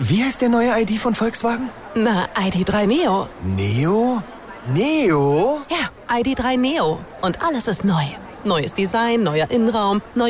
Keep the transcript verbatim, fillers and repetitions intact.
Wie heißt der neue I D von Volkswagen? Na, I D drei Neo. Neo? Neo? Ja, I D drei Neo. Und alles ist neu. Neues Design, neuer Innenraum, neue